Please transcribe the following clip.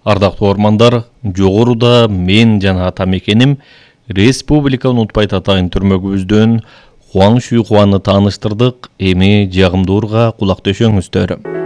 Ардактуу ормандар, жогоруда мен жана атамекеним Республика унутпайт атайын түрмөгүбүздөн Хуаң Шүйхуаны тааныштырдык. Эми жагымдуу урга кулак төшөңүздөр.